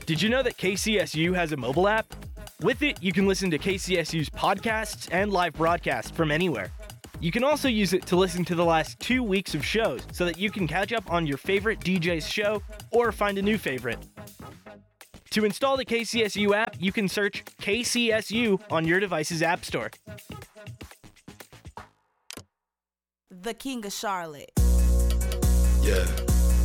Did you know that KCSU has a mobile app? With it, you can listen to KCSU's podcasts and live broadcasts from anywhere. You can also use it to listen to the last 2 weeks of shows so that you can catch up on your favorite DJ's show or find a new favorite. To install the KCSU app, you can search KCSU on your device's app store. The King of Charlotte. Yeah.